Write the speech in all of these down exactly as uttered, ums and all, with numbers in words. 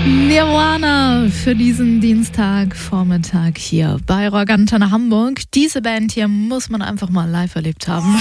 Nirvana für diesen Dienstagvormittag hier bei Rock Antenne Hamburg. Diese Band hier muss man einfach mal live erlebt haben.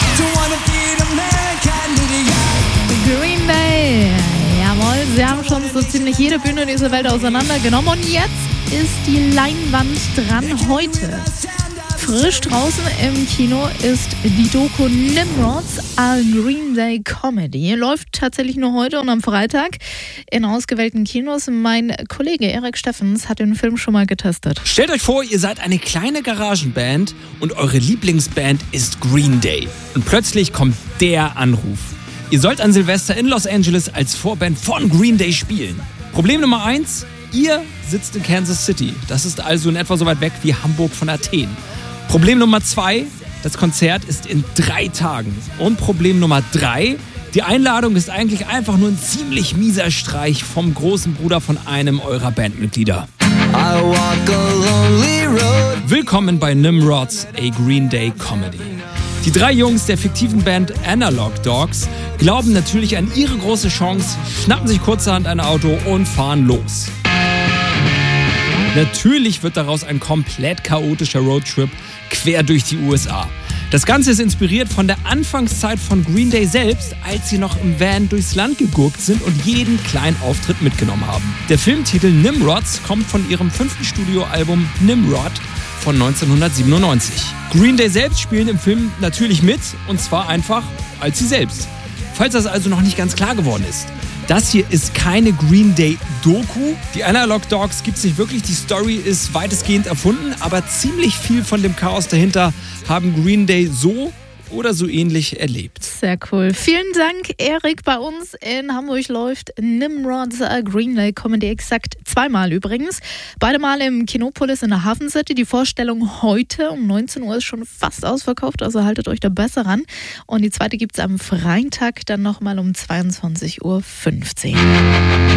Green Day, jawohl, sie haben schon so ziemlich jede Bühne dieser Welt auseinandergenommen und jetzt ist die Leinwand dran heute. Frisch draußen im Kino ist die Doku Nimrods, a Green Day Comedy. Läuft tatsächlich nur heute und am Freitag in ausgewählten Kinos. Mein Kollege Erik Steffens hat den Film schon mal getestet. Stellt euch vor, ihr seid eine kleine Garagenband und eure Lieblingsband ist Green Day. Und plötzlich kommt der Anruf. Ihr sollt an Silvester in Los Angeles als Vorband von Green Day spielen. Problem Nummer eins, ihr sitzt in Kansas City. Das ist also in etwa so weit weg wie Hamburg von Athen. Problem Nummer zwei, das Konzert ist in drei Tagen. Und Problem Nummer drei, die Einladung ist eigentlich einfach nur ein ziemlich mieser Streich vom großen Bruder von einem eurer Bandmitglieder. Willkommen bei Nimrods, a Green Day Comedy. Die drei Jungs der fiktiven Band Analog Dogs glauben natürlich an ihre große Chance, schnappen sich kurzerhand ein Auto und fahren los. Natürlich wird daraus ein komplett chaotischer Roadtrip quer durch die U S A. Das Ganze ist inspiriert von der Anfangszeit von Green Day selbst, als sie noch im Van durchs Land gegurkt sind und jeden kleinen Auftritt mitgenommen haben. Der Filmtitel Nimrods kommt von ihrem fünften Studioalbum Nimrod von neunzehnhundertsiebenundneunzig. Green Day selbst spielen im Film natürlich mit, und zwar einfach als sie selbst. Falls das also noch nicht ganz klar geworden ist. Das hier ist keine Green Day-Doku. Die Analog Dogs gibt es nicht wirklich. Die Story ist weitestgehend erfunden, aber ziemlich viel von dem Chaos dahinter haben Green Day so oder so ähnlich erlebt. Sehr cool. Vielen Dank, Erik. Bei uns in Hamburg läuft Nimrods, a Green Day Comedy exakt zweimal übrigens. Beide Male im Kinopolis in der Hafen City. Die Vorstellung heute um neunzehn Uhr ist schon fast ausverkauft, also haltet euch da besser ran. Und die zweite gibt es am Freitag dann nochmal um zweiundzwanzig Uhr fünfzehn.